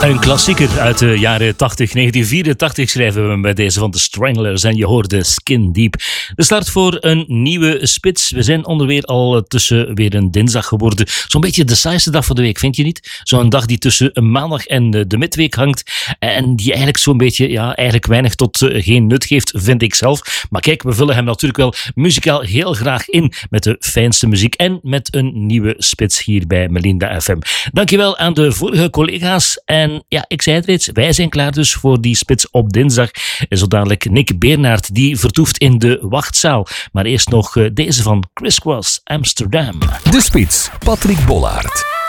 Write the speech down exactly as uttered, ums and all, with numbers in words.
Een klassieker uit de jaren tachtig. negentien vierentachtig schrijven we bij deze van de Stranglers en je hoorde Skin Deep. De start voor een nieuwe spits. We zijn onderweer al tussen weer een dinsdag geworden. Zo'n beetje de saaiste dag van de week, vind je niet? Zo'n dag die tussen een maandag en de midweek hangt en die eigenlijk zo'n beetje, ja, eigenlijk weinig tot geen nut geeft, vind ik zelf. Maar kijk, we vullen hem natuurlijk wel muzikaal heel graag in met de fijnste muziek en met een nieuwe spits hier bij Melinda F M. Dankjewel aan de vorige collega's en ja, ik zei het reeds, wij zijn klaar dus voor die spits op dinsdag. En zo dadelijk Nick Bernhard, die vertoeft in de wachtzaal. Maar eerst nog deze van Chris Cross, Amsterdam. De Spits, Patrick Bollaert.